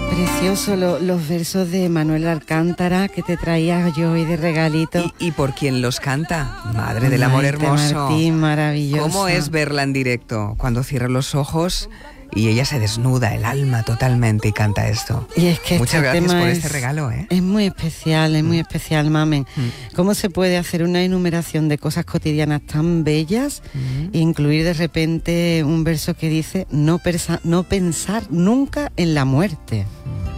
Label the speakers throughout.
Speaker 1: Precioso los versos de Manuel Alcántara que te traía yo hoy de regalito.
Speaker 2: ¿Y por quién los canta? Madre del amor hermoso.
Speaker 1: Martín, maravilloso.
Speaker 2: ¿Cómo es verla en directo? Cuando cierra los ojos y ella se desnuda el alma totalmente y canta esto.
Speaker 1: Y es que
Speaker 2: muchas gracias por este regalo, ¿eh?
Speaker 1: Es muy especial, mamen. ¿Cómo se puede hacer una enumeración de cosas cotidianas tan bellas e incluir de repente un verso que dice no pensar nunca en la muerte?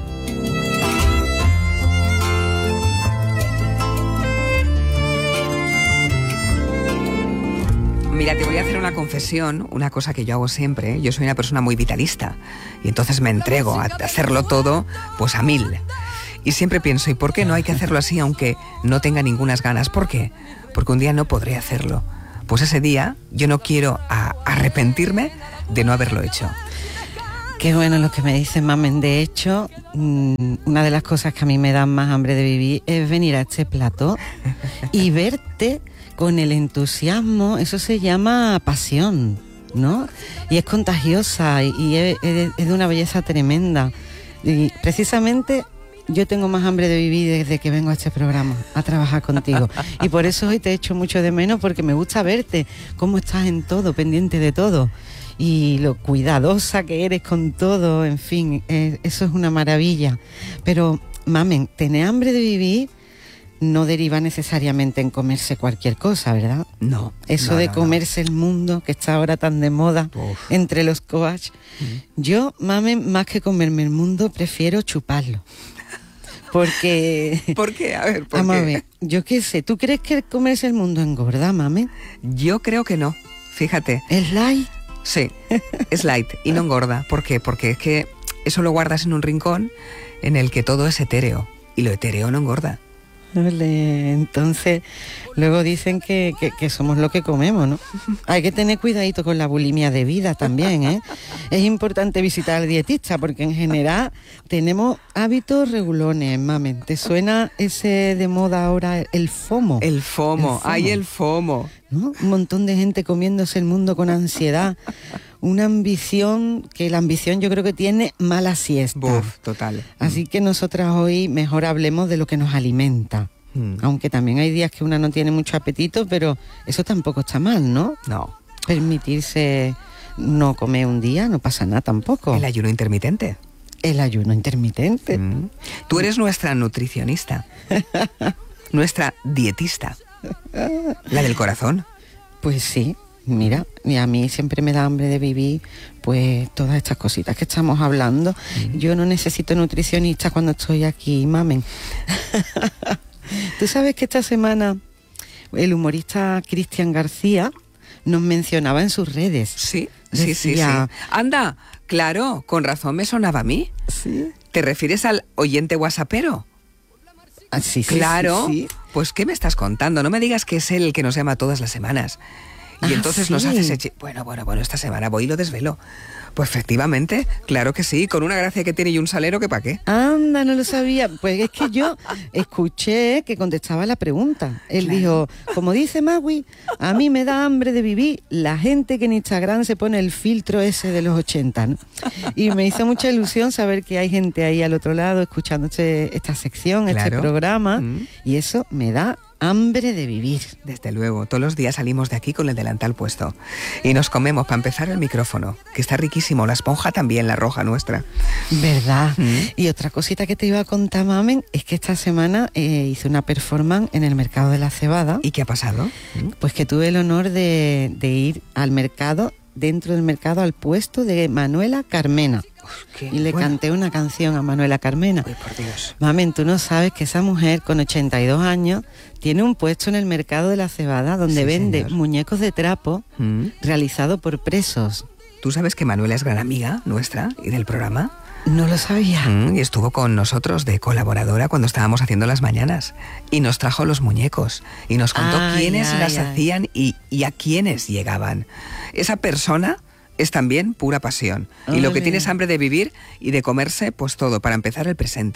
Speaker 2: Mira, te voy a hacer una confesión, una cosa que yo hago siempre. Yo soy una persona muy vitalista y entonces me entrego a hacerlo todo pues a 1000. Y siempre pienso, ¿y por qué no hay que hacerlo así aunque no tenga ningunas ganas? ¿Por qué? Porque un día no podré hacerlo. Pues ese día yo no quiero arrepentirme de no haberlo hecho.
Speaker 1: Qué bueno lo que me dice, mamen. De hecho, una de las cosas que a mí me dan más hambre de vivir es venir a este plató y verte con el entusiasmo. Eso se llama pasión, ¿no? Y es contagiosa y es de una belleza tremenda. Y precisamente yo tengo más hambre de vivir desde que vengo a este programa a trabajar contigo. Y por eso hoy te echo mucho de menos, porque me gusta verte, cómo estás en todo, pendiente de todo. Y lo cuidadosa que eres con todo, en fin, eso es una maravilla. Pero, mamen, tener hambre de vivir no deriva necesariamente en comerse cualquier cosa, ¿verdad?
Speaker 2: No.
Speaker 1: Eso de comerse el mundo, que está ahora tan de moda entre los coach. Yo, mamen, más que comerme el mundo, prefiero chuparlo. Porque...
Speaker 2: ¿Por qué? A ver, ¿por
Speaker 1: vamos
Speaker 2: qué?
Speaker 1: a ver, yo qué sé, ¿tú crees que comerse el mundo engorda, mamen?
Speaker 2: Yo creo que no, fíjate.
Speaker 1: ¿Es light?
Speaker 2: Sí, es light y no engorda. ¿Por qué? Porque es que eso lo guardas en un rincón en el que todo es etéreo y lo etéreo no engorda.
Speaker 1: Entonces, luego dicen que somos lo que comemos, ¿no? Hay que tener cuidadito con la bulimia de vida también, ¿eh? Es importante visitar al dietista porque en general tenemos hábitos regulones, mamen. ¿Te suena ese de moda ahora, el FOMO?
Speaker 2: El FOMO, hay el FOMO.
Speaker 1: ¿No? Un montón de gente comiéndose el mundo con ansiedad. Una ambición, que la ambición yo creo que tiene mala siesta.
Speaker 2: Buf, total.
Speaker 1: Así que nosotras hoy mejor hablemos de lo que nos alimenta. Aunque también hay días que una no tiene mucho apetito, pero eso tampoco está mal, ¿no?
Speaker 2: No.
Speaker 1: Permitirse no comer un día no pasa nada tampoco.
Speaker 2: El ayuno intermitente.
Speaker 1: El ayuno intermitente.
Speaker 2: Tú eres nuestra nutricionista. Nuestra dietista. La del corazón.
Speaker 1: Pues sí. Mira, y a mí siempre me da hambre de vivir pues todas estas cositas que estamos hablando. Yo no necesito nutricionista cuando estoy aquí, mamen. Tú sabes que esta semana el humorista Cristian García nos mencionaba en sus redes.
Speaker 2: Sí,
Speaker 1: Decía,
Speaker 2: sí. Anda, claro, con razón me sonaba a mí.
Speaker 1: ¿Sí?
Speaker 2: ¿Te refieres al oyente whatsappero?
Speaker 1: Ah, sí,
Speaker 2: claro.
Speaker 1: Sí.
Speaker 2: Pues ¿qué me estás contando? No me digas que es él el que nos llama todas las semanas. Y entonces nos haces bueno, esta semana voy y lo desvelo. Pues efectivamente, claro que sí, con una gracia que tiene y un salero que pa' qué.
Speaker 1: Anda, no lo sabía. Pues es que yo escuché que contestaba la pregunta. Él dijo, como dice Magui, a mí me da hambre de vivir la gente que en Instagram se pone el filtro ese de los 80, ¿no? Y me hizo mucha ilusión saber que hay gente ahí al otro lado escuchando esta sección, este programa, y eso me da hambre de vivir.
Speaker 2: Desde luego, todos los días salimos de aquí con el delantal puesto y nos comemos, para empezar, el micrófono, que está riquísimo, la esponja también, la roja nuestra.
Speaker 1: ¿Verdad? Y otra cosita que te iba a contar, mamen, es que esta semana hice una performance en el Mercado de la Cebada.
Speaker 2: ¿Y qué ha pasado?
Speaker 1: Pues que tuve el honor de ir al mercado, dentro del mercado, al puesto de Manuela Carmena. Y le canté una canción a Manuela Carmena.
Speaker 2: Uy, por Dios.
Speaker 1: Mamen, tú no sabes que esa mujer con 82 años tiene un puesto en el Mercado de la Cebada donde vende muñecos de trapo realizados por presos.
Speaker 2: ¿Tú sabes que Manuela es gran amiga nuestra y del programa?
Speaker 1: No lo sabía.
Speaker 2: Y estuvo con nosotros de colaboradora cuando estábamos haciendo las mañanas. Y nos trajo los muñecos. Y nos contó quiénes las hacían y a quiénes llegaban. Esa persona es también pura pasión. Y lo que tiene es hambre de vivir y de comerse, pues todo, para empezar el presente.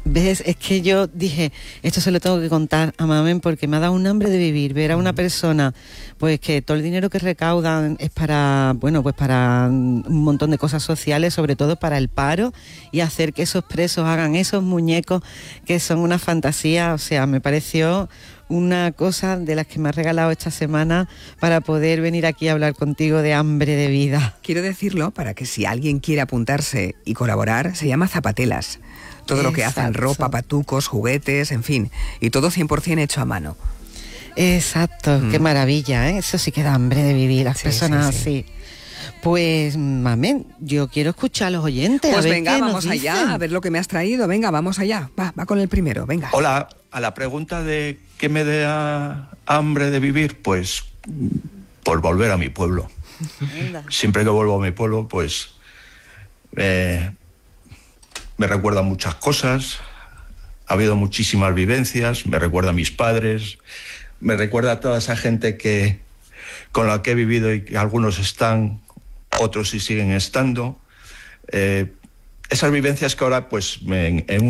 Speaker 1: ¿Ves? Es que yo dije, esto se lo tengo que contar a Mamen porque me ha dado un hambre de vivir, ver a una persona, pues que todo el dinero que recaudan es para, bueno, pues para un montón de cosas sociales, sobre todo para el paro, y hacer que esos presos hagan esos muñecos que son una fantasía. O sea, me pareció una cosa de las que me has regalado esta semana para poder venir aquí a hablar contigo de hambre de vida.
Speaker 2: Quiero decirlo para que si alguien quiere apuntarse y colaborar, se llama Zapatelas. Todo lo que hacen, ropa, patucos, juguetes, en fin, y todo 100% hecho a mano.
Speaker 1: Exacto, qué maravilla, ¿eh? Eso sí que da hambre de vivir, las personas así. Pues, Mamen, yo quiero escuchar a los oyentes.
Speaker 2: Pues
Speaker 1: a ver
Speaker 2: venga,
Speaker 1: qué
Speaker 2: vamos
Speaker 1: nos
Speaker 2: allá,
Speaker 1: dicen.
Speaker 2: a ver lo que me has traído. Venga, vamos allá. Va con el primero, venga.
Speaker 3: Hola, a la pregunta de ¿qué me da hambre de vivir? Pues por volver a mi pueblo. Siempre que vuelvo a mi pueblo, pues me recuerda muchas cosas. Ha habido muchísimas vivencias, me recuerda a mis padres, me recuerda a toda esa gente con la que he vivido y que algunos están, otros sí siguen estando. Esas vivencias que ahora pues en